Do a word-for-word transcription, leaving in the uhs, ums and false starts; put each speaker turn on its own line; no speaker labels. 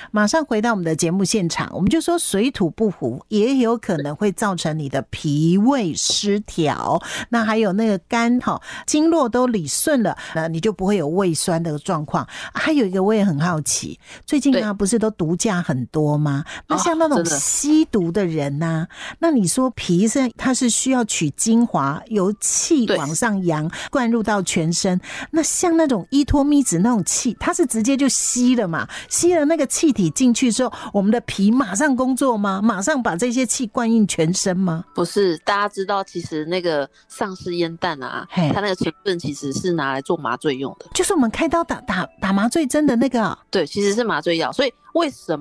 马上回到我们的节目现场，我们就说水土不服也有可能会造成你的脾胃失调，那还有那个肝经络都理顺了，那你就不会有胃酸的状况。还有一个我也很好奇，最近啊不是都毒驾很多吗？那像那种吸毒的人啊，那你说脾是它是需要取精华由气往上扬灌入到全身，那像那种依托咪子那种气，它是直接就吸了嘛，吸了那个气体进去之后，我们的脾马上工作吗？马上把这些气灌进全身吗？
不是，大家知道其实那个丧尸烟弹啊，它那个成分其实是拿来做麻醉用的，
就是我们开刀打打打麻醉针的那个。
对，其实是麻醉药。所以为什